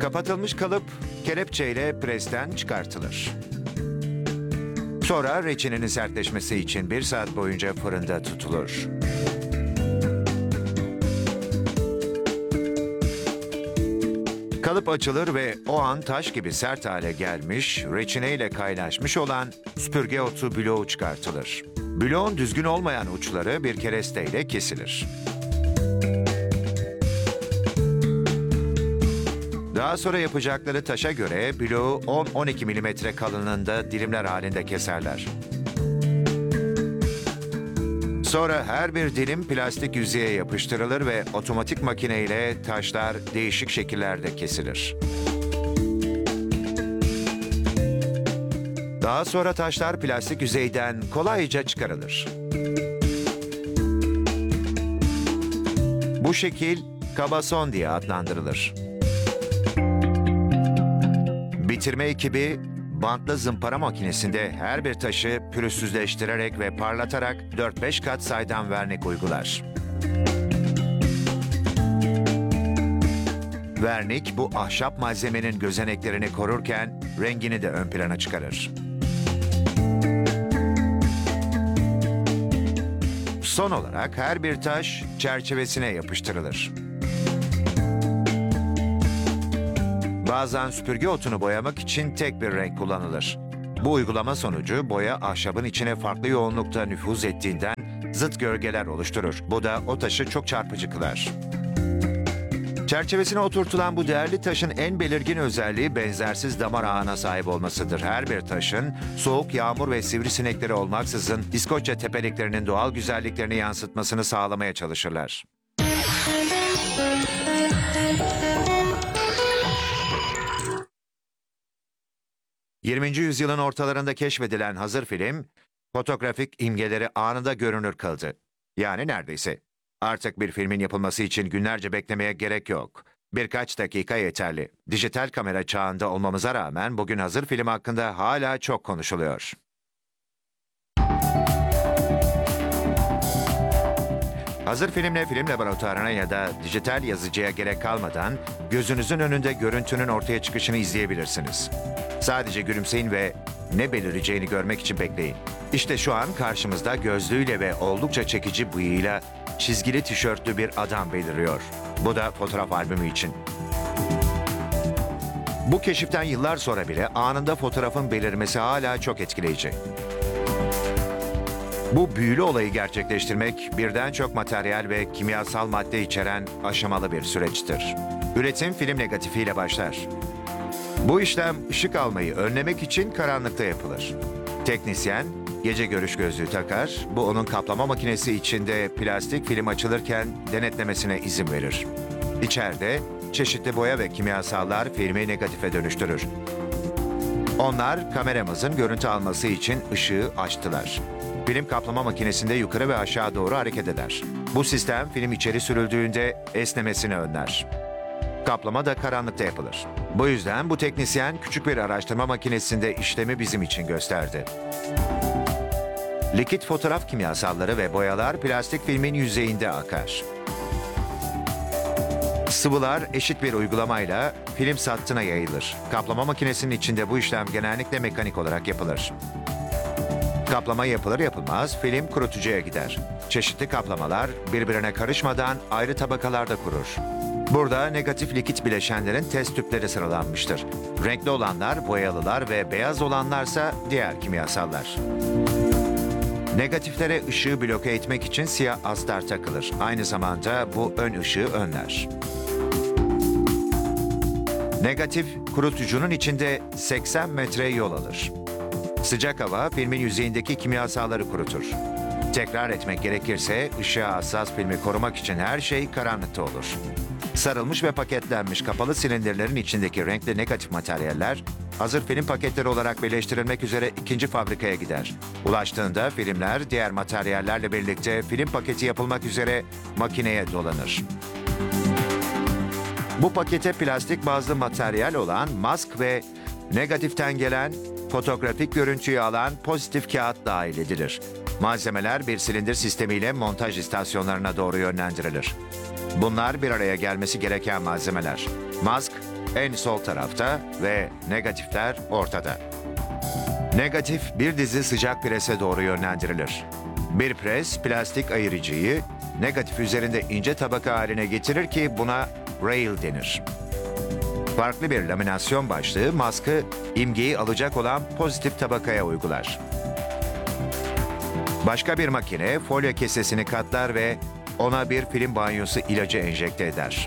Kapatılmış kalıp kelepçeyle presten çıkartılır. Sonra reçinenin sertleşmesi için 1 saat boyunca fırında tutulur. Kalıp açılır ve o an taş gibi sert hale gelmiş, reçineyle kaynaşmış olan süpürge otu bloğu çıkartılır. Bloğun düzgün olmayan uçları bir keresteyle kesilir. Daha sonra yapacakları taşa göre bloğu 10-12 milimetre kalınlığında dilimler halinde keserler. Sonra her bir dilim plastik yüzeye yapıştırılır ve otomatik makineyle taşlar değişik şekillerde kesilir. Daha sonra taşlar plastik yüzeyden kolayca çıkarılır. Bu şekil kabason diye adlandırılır. Bitirme ekibi bantlı zımpara makinesinde her bir taşı pürüzsüzleştirerek ve parlatarak 4-5 kat saydam vernik uygular. Vernik bu ahşap malzemenin gözeneklerini korurken rengini de ön plana çıkarır. Son olarak her bir taş çerçevesine yapıştırılır. Bazen süpürge otunu boyamak için tek bir renk kullanılır. Bu uygulama sonucu boya ahşabın içine farklı yoğunlukta nüfuz ettiğinden zıt gölgeler oluşturur. Bu da o taşı çok çarpıcı kılar. Çerçevesine oturtulan bu değerli taşın en belirgin özelliği benzersiz damar ağına sahip olmasıdır. Her bir taşın soğuk, yağmur ve sivrisinekleri olmaksızın İskoçya tepeliklerinin doğal güzelliklerini yansıtmasını sağlamaya çalışırlar. 20. yüzyılın ortalarında keşfedilen hazır film, fotoğrafik imgeleri anında görünür kıldı. Yani neredeyse. Artık bir filmin yapılması için günlerce beklemeye gerek yok. Birkaç dakika yeterli. Dijital kamera çağında olmamıza rağmen bugün hazır film hakkında hala çok konuşuluyor. Hazır filmle film laboratuvarına ya da dijital yazıcıya gerek kalmadan gözünüzün önünde görüntünün ortaya çıkışını izleyebilirsiniz. Sadece gülümseyin ve ne belireceğini görmek için bekleyin. İşte şu an karşımızda gözlüğüyle ve oldukça çekici bıyığıyla çizgili tişörtlü bir adam beliriyor. Bu da fotoğraf albümü için. Bu keşiften yıllar sonra bile anında fotoğrafın belirmesi hala çok etkileyici. Bu büyülü olayı gerçekleştirmek birden çok materyal ve kimyasal madde içeren aşamalı bir süreçtir. Üretim film negatifiyle başlar. Bu işlem ışık almayı önlemek için karanlıkta yapılır. Teknisyen gece görüş gözlüğü takar, bu onun kaplama makinesi içinde plastik film açılırken denetlemesine izin verir. İçeride çeşitli boya ve kimyasallar filmi negatife dönüştürür. Onlar kameramızın görüntü alması için ışığı açtılar. Film kaplama makinesinde yukarı ve aşağı doğru hareket eder. Bu sistem film içeri sürüldüğünde esnemesini önler. Kaplama da karanlıkta yapılır. Bu yüzden bu teknisyen küçük bir araştırma makinesinde işlemi bizim için gösterdi. Likit fotoğraf kimyasalları ve boyalar plastik filmin yüzeyinde akar. Sıvılar eşit bir uygulamayla film sattına yayılır. Kaplama makinesinin içinde bu işlem genellikle mekanik olarak yapılır. Kaplama yapılır yapılmaz film kurutucuya gider. Çeşitli kaplamalar birbirine karışmadan ayrı tabakalarda kurur. Burada negatif likit bileşenlerin test tüpleri sıralanmıştır. Renkli olanlar boyalılar ve beyaz olanlarsa diğer kimyasallar. Negatiflere ışığı bloke etmek için siyah astar takılır. Aynı zamanda bu ön ışığı önler. Negatif kurutucunun içinde 80 metre yol alır. Sıcak hava filmin yüzeyindeki kimyasalları kurutur. Tekrar etmek gerekirse ışığa hassas filmi korumak için her şey karanlıkta olur. Sarılmış ve paketlenmiş kapalı silindirlerin içindeki renkli negatif materyaller hazır film paketleri olarak birleştirilmek üzere ikinci fabrikaya gider. Ulaştığında filmler diğer materyallerle birlikte film paketi yapılmak üzere makineye dolanır. Bu pakete plastik bazlı materyal olan mask ve negatiften gelen fotoğrafik görüntüyü alan pozitif kağıt dahil edilir. Malzemeler bir silindir sistemiyle montaj istasyonlarına doğru yönlendirilir. Bunlar bir araya gelmesi gereken malzemeler. Mask en sol tarafta ve negatifler ortada. Negatif bir dizi sıcak prese doğru yönlendirilir. Bir pres plastik ayırıcıyı negatif üzerinde ince tabaka haline getirir ki buna rail denir. Farklı bir laminasyon başlığı maskı imgeyi alacak olan pozitif tabakaya uygular. Başka bir makine folyo kesesini katlar ve ona bir film banyosu ilacı enjekte eder.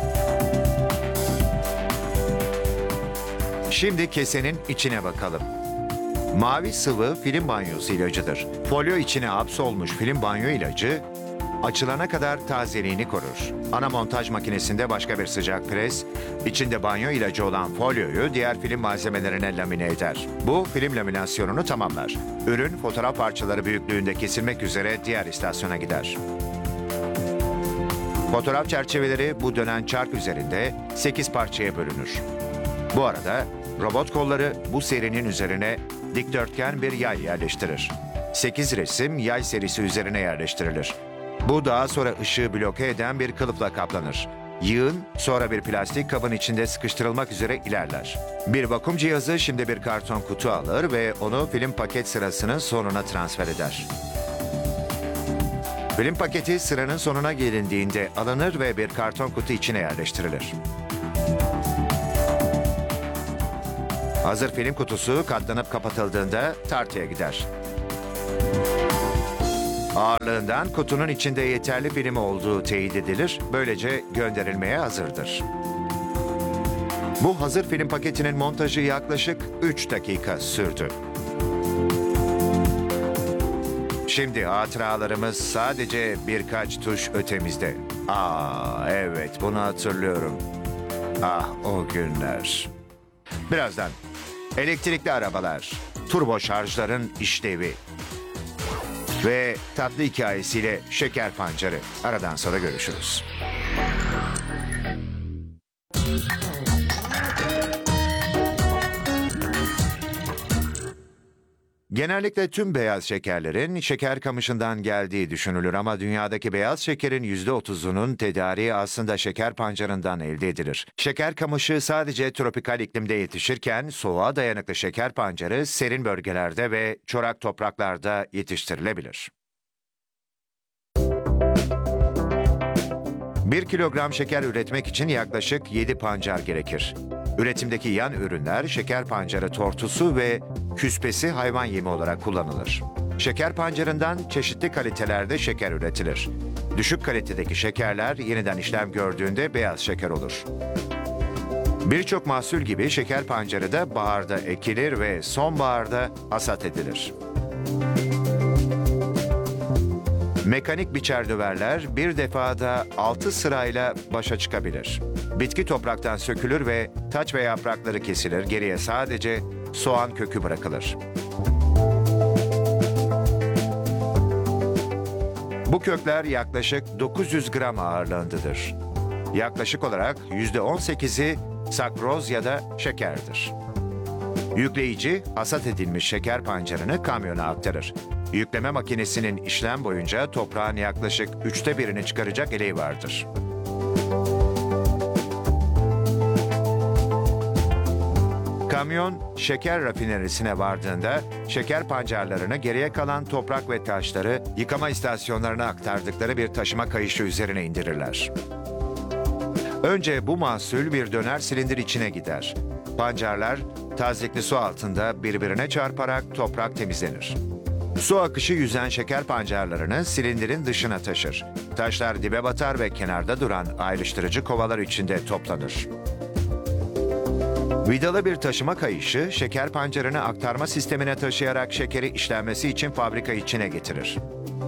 Şimdi kesenin içine bakalım. Mavi sıvı film banyosu ilacıdır. Folyo içine hapsolmuş film banyo ilacı açılana kadar tazeliğini korur. Ana montaj makinesinde başka bir sıcak pres, içinde banyo ilacı olan folyoyu diğer film malzemelerine lamine eder. Bu film laminasyonunu tamamlar. Ürün fotoğraf parçaları büyüklüğünde kesilmek üzere diğer istasyona gider. Fotoğraf çerçeveleri bu dönen çark üzerinde 8 parçaya bölünür. Bu arada robot kolları bu serinin üzerine dikdörtgen bir yay yerleştirir. 8 resim yay serisi üzerine yerleştirilir. Bu daha sonra ışığı bloke eden bir kılıfla kaplanır. Yığın sonra bir plastik kabın içinde sıkıştırılmak üzere ilerler. Bir vakum cihazı şimdi bir karton kutu alır ve onu film paket sırasının sonuna transfer eder. Film paketi sıranın sonuna gelindiğinde alınır ve bir karton kutu içine yerleştirilir. Hazır film kutusu katlanıp kapatıldığında tartıya gider. Ağırlığından kutunun içinde yeterli film olduğu teyit edilir, böylece gönderilmeye hazırdır. Bu hazır film paketinin montajı yaklaşık 3 dakika sürdü. Şimdi hatıralarımız sadece birkaç tuş ötemizde. Evet, bunu hatırlıyorum. Ah, o günler. Birazdan elektrikli arabalar, turbo şarjların işlevi ve tatlı hikayesiyle şeker pancarı. Aradan sonra görüşürüz. Genellikle tüm beyaz şekerlerin şeker kamışından geldiği düşünülür ama dünyadaki beyaz şekerin %30'unun tedariği aslında şeker pancarından elde edilir. Şeker kamışı sadece tropikal iklimde yetişirken soğuğa dayanıklı şeker pancarı serin bölgelerde ve çorak topraklarda yetiştirilebilir. 1 kilogram şeker üretmek için yaklaşık 7 pancar gerekir. Üretimdeki yan ürünler şeker pancarı tortusu ve küspesi hayvan yemi olarak kullanılır. Şeker pancarından çeşitli kalitelerde şeker üretilir. Düşük kalitedeki şekerler yeniden işlem gördüğünde beyaz şeker olur. Birçok mahsul gibi şeker pancarı da baharda ekilir ve sonbaharda hasat edilir. Mekanik biçer döverler bir defada 6 sırayla başa çıkabilir. Bitki topraktan sökülür ve taç ve yaprakları kesilir, geriye sadece soğan kökü bırakılır. Bu kökler yaklaşık 900 gram ağırlığındadır. Yaklaşık olarak %18'i sakroz ya da şekerdir. Yükleyici, hasat edilmiş şeker pancarını kamyona aktarır. Yükleme makinesinin işlem boyunca toprağın yaklaşık 1/3'ünü çıkaracak eleği vardır. Kamyon, şeker rafinerisine vardığında şeker pancarlarını geriye kalan toprak ve taşları yıkama istasyonlarına aktardıkları bir taşıma kayışı üzerine indirirler. Önce bu mahsul bir döner silindir içine gider. Pancarlar tazikli su altında birbirine çarparak toprak temizlenir. Su akışı yüzen şeker pancarlarını silindirin dışına taşır. Taşlar dibe batar ve kenarda duran ayrıştırıcı kovalar içinde toplanır. Vidalı bir taşıma kayışı şeker pancarını aktarma sistemine taşıyarak şekeri işlenmesi için fabrika içine getirir.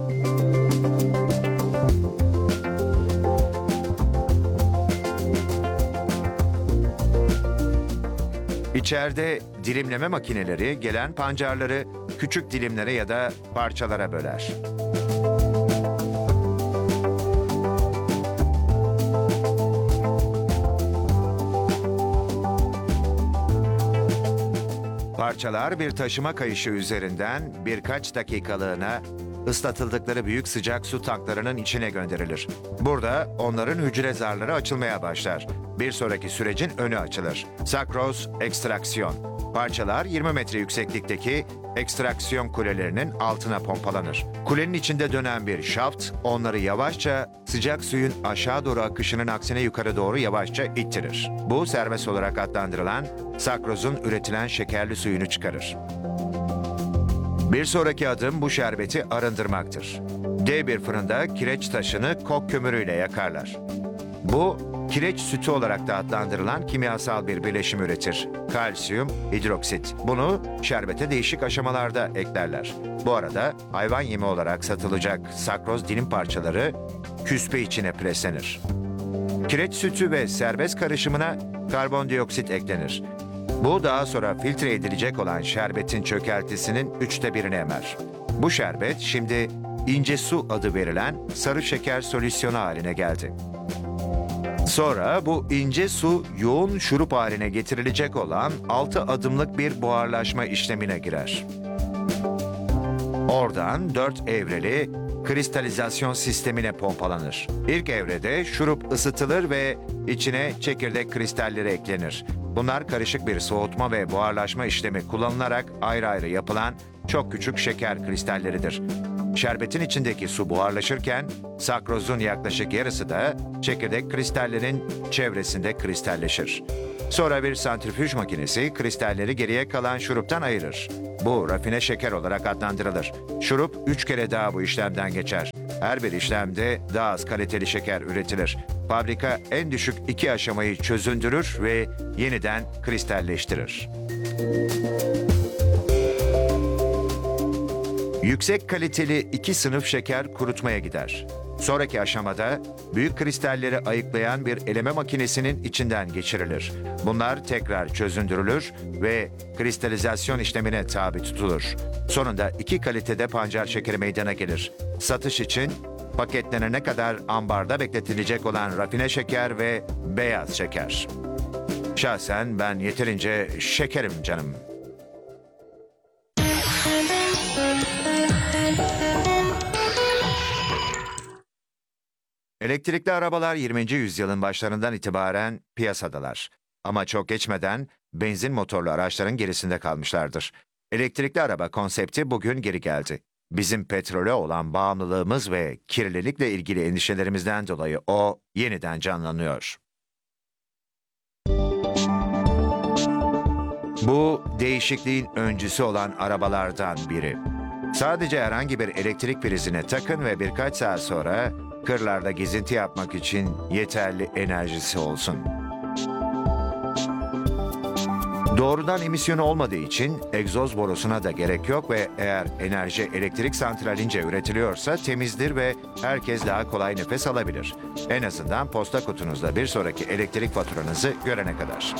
İçeride dilimleme makineleri gelen pancarları küçük dilimlere ya da parçalara böler. Parçalar bir taşıma kayışı üzerinden birkaç dakikalığına ıslatıldıkları büyük sıcak su tanklarının içine gönderilir. Burada onların hücre zarları açılmaya başlar. Bir sonraki sürecin önü açılır. Sakroz ekstraksiyon. Parçalar 20 metre yükseklikteki ekstraksiyon kulelerinin altına pompalanır. Kulenin içinde dönen bir şaft onları yavaşça sıcak suyun aşağı doğru akışının aksine yukarı doğru yavaşça ittirir. Bu serbest olarak adlandırılan sakrozun üretilen şekerli suyunu çıkarır. Bir sonraki adım bu şerbeti arındırmaktır. Dev bir fırında kireç taşını kok kömürüyle yakarlar. Bu, kireç sütü olarak da adlandırılan kimyasal bir bileşim üretir. Kalsiyum hidroksit. Bunu şerbete değişik aşamalarda eklerler. Bu arada hayvan yemi olarak satılacak sakroz dilim parçaları küspe içine preslenir. Kireç sütü ve serbest karışımına karbondioksit eklenir. Bu daha sonra filtre edilecek olan şerbetin çökeltisinin 1/3'ünü emer. Bu şerbet şimdi ince su adı verilen sarı şeker solüsyonu haline geldi. Sonra bu ince su yoğun şurup haline getirilecek olan 6 adımlık bir buharlaşma işlemine girer. Oradan 4 evreli kristalizasyon sistemine pompalanır. İlk evrede şurup ısıtılır ve içine çekirdek kristalleri eklenir. Bunlar karışık bir soğutma ve buharlaşma işlemi kullanılarak ayrı ayrı yapılan çok küçük şeker kristalleridir. Şerbetin içindeki su buharlaşırken sakrozun yaklaşık yarısı da çekirdek kristallerin çevresinde kristalleşir. Sonra bir santrifüj makinesi kristalleri geriye kalan şuruptan ayırır. Bu rafine şeker olarak adlandırılır. Şurup 3 kere daha bu işlemden geçer. Her bir işlemde daha az kaliteli şeker üretilir. Fabrika en düşük 2 aşamayı çözündürür ve yeniden kristalleştirir. Yüksek kaliteli 2 sınıf şeker kurutmaya gider. Sonraki aşamada büyük kristalleri ayıklayan bir eleme makinesinin içinden geçirilir. Bunlar tekrar çözündürülür ve kristalizasyon işlemine tabi tutulur. Sonunda 2 kalitede pancar şekeri meydana gelir. Satış için paketlenene kadar ambarda bekletilecek olan rafine şeker ve beyaz şeker. Şahsen ben yeterince şekerim canım. Elektrikli arabalar 20. yüzyılın başlarından itibaren piyasadalar. Ama çok geçmeden benzin motorlu araçların gerisinde kalmışlardır. Elektrikli araba konsepti bugün geri geldi. Bizim petrole olan bağımlılığımız ve kirlilikle ilgili endişelerimizden dolayı o yeniden canlanıyor. Bu değişikliğin öncüsü olan arabalardan biri. Sadece herhangi bir elektrik prizine takın ve birkaç saat sonra kırlarda gezinti yapmak için yeterli enerjisi olsun. Doğrudan emisyonu olmadığı için egzoz borusuna da gerek yok ve eğer enerji elektrik santralince üretiliyorsa temizdir ve herkes daha kolay nefes alabilir. En azından posta kutunuzda bir sonraki elektrik faturanızı görene kadar.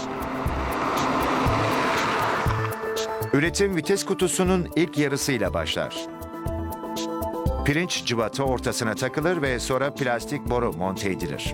Üretim vites kutusunun ilk yarısıyla başlar. Pirinç cıvata ortasına takılır ve sonra plastik boru monte edilir.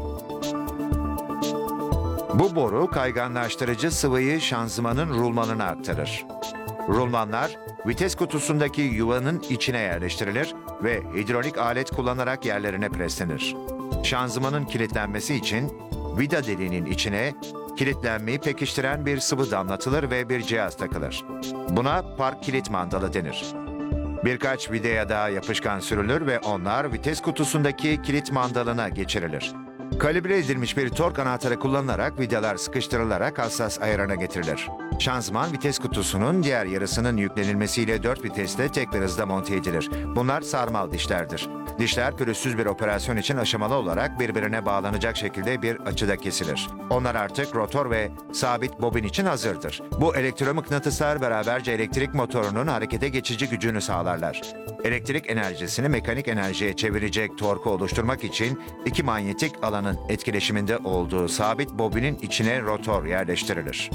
Bu boru kayganlaştırıcı sıvıyı şanzımanın rulmanına aktarır. Rulmanlar vites kutusundaki yuvanın içine yerleştirilir ve hidrolik alet kullanarak yerlerine preslenir. Şanzımanın kilitlenmesi için vida deliğinin içine kilitlenmeyi pekiştiren bir sıvı damlatılır ve bir cihaz takılır. Buna park kilit mandalı denir. Birkaç vidaya daha yapışkan sürülür ve onlar vites kutusundaki kilit mandalına geçirilir. Kalibre edilmiş bir tork anahtarı kullanılarak vidalar sıkıştırılarak hassas ayarına getirilir. Şanzıman vites kutusunun diğer yarısının yüklenilmesiyle 4 vitesle tek bir hızda monte edilir. Bunlar sarmal dişlerdir. Dişler pürüzsüz bir operasyon için aşamalı olarak birbirine bağlanacak şekilde bir açıda kesilir. Onlar artık rotor ve sabit bobin için hazırdır. Bu elektromıknatıslar beraberce elektrik motorunun harekete geçici gücünü sağlarlar. Elektrik enerjisini mekanik enerjiye çevirecek torku oluşturmak için iki manyetik alanın etkileşiminde olduğu sabit bobinin içine rotor yerleştirilir.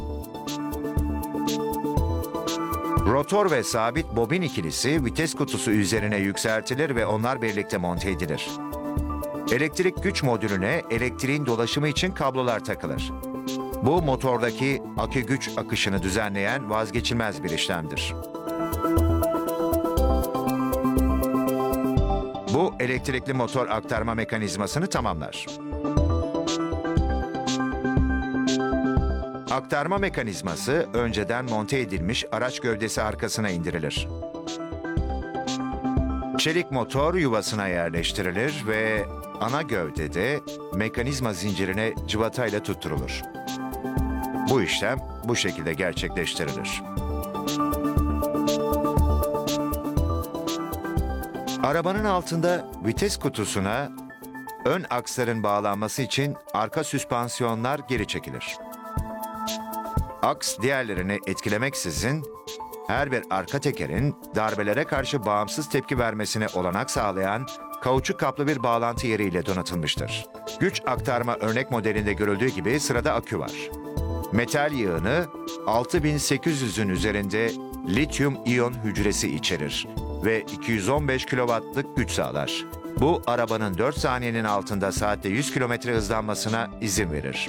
Rotor ve sabit bobin ikilisi vites kutusu üzerine yükseltilir ve onlar birlikte monte edilir. Elektrik güç modülüne elektriğin dolaşımı için kablolar takılır. Bu motordaki akü güç akışını düzenleyen vazgeçilmez bir işlemdir. Bu elektrikli motor aktarma mekanizmasını tamamlar. Aktarma mekanizması önceden monte edilmiş araç gövdesi arkasına indirilir. Çelik motor yuvasına yerleştirilir ve ana gövdede mekanizma zincirine cıvatayla tutturulur. Bu işlem bu şekilde gerçekleştirilir. Arabanın altında vites kutusuna ön aksların bağlanması için arka süspansiyonlar geri çekilir. Aks diğerlerini etkilemeksizin her bir arka tekerin darbelere karşı bağımsız tepki vermesine olanak sağlayan kauçuk kaplı bir bağlantı yeriyle donatılmıştır. Güç aktarma örnek modelinde görüldüğü gibi sırada akü var. Metal yığını 6800'ün üzerinde lityum iyon hücresi içerir ve 215 kW'lık güç sağlar. Bu arabanın 4 saniyenin altında saatte 100 km hızlanmasına izin verir.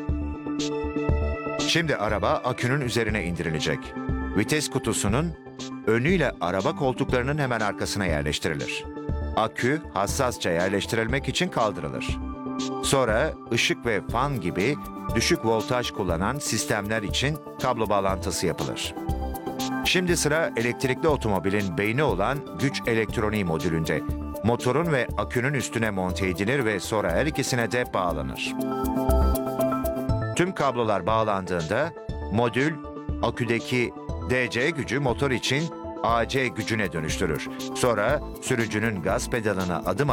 Şimdi araba akünün üzerine indirilecek. Vites kutusunun önüyle araba koltuklarının hemen arkasına yerleştirilir. Akü hassasça yerleştirilmek için kaldırılır. Sonra ışık ve fan gibi düşük voltaj kullanan sistemler için kablo bağlantısı yapılır. Şimdi sıra elektrikli otomobilin beyni olan güç elektroniği modülünde. Motorun ve akünün üstüne monte edilir ve sonra her ikisine de bağlanır. Tüm kablolar bağlandığında modül aküdeki DC gücü motor için AC gücüne dönüştürür. Sonra sürücünün gaz pedalına adım